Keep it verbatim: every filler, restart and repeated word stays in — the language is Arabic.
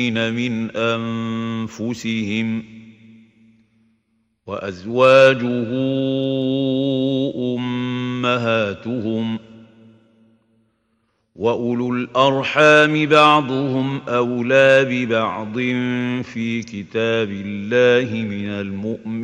من أنفسهم وأزواجه أمهاتهم وأولو الأرحام بعضهم أولى ببعض في كتاب الله من المؤمنين